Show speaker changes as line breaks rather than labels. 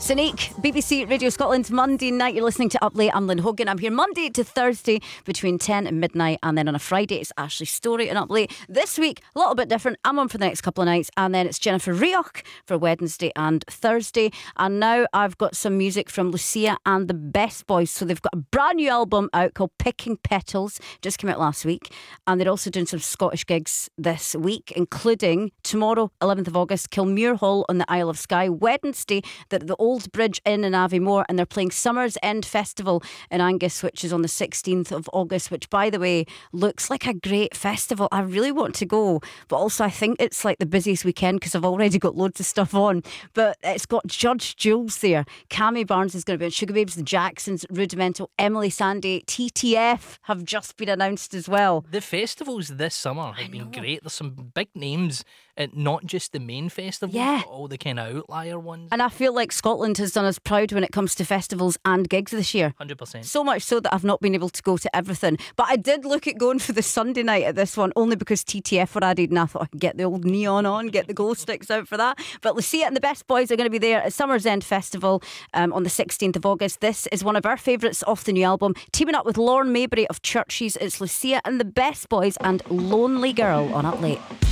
Sneak, BBC Radio Scotland, Monday night. You're listening to Up Late. I'm Lynn Hogan. I'm here Monday to Thursday between 10 and midnight. And then on a Friday, it's Ashley Story and Up Late. This week, a little bit different. I'm on for the next couple of nights. And then it's Jennifer Rioch for Wednesday and Thursday. And now I've got some music from Lucia and the Best Boys. So they've got a brand new album out called Picking Petals. Just came out last week. And they're also doing some Scottish gigs this week, including tomorrow, 11th of August, Kilmuir Hall on the Isle of Skye. Wednesday, the Old Bridge Inn in Aviemore, and they're playing Summer's End Festival in Angus, which is on the 16th of August, which, by the way, looks like a great festival. I really want to go, but also I think it's like the busiest weekend because I've already got loads of stuff on. But it's got Judge Jules there, Cammy Barnes is going to be on, Sugar Babes, the Jacksons, Rudimental, Emily Sandé, TTF have just been announced as well.
The festivals this summer have been great. There's some big names, not just the main festivals, but all the kind of outlier ones.
And I feel like Scotland has done us proud when it comes to festivals and gigs this year.
100%.
So much so that I've not been able to go to everything. But I did look at going for the Sunday night at this one, only because TTF were added, and I thought I could get the old neon on, get the glow sticks out for that. But Lucia and the Best Boys are going to be there at Summer's End Festival on the 16th of August. This is one of our favourites off the new album. Teaming up with Lauren Maybury of Churches, it's Lucia and the Best Boys and Lonely Girl on Up Late.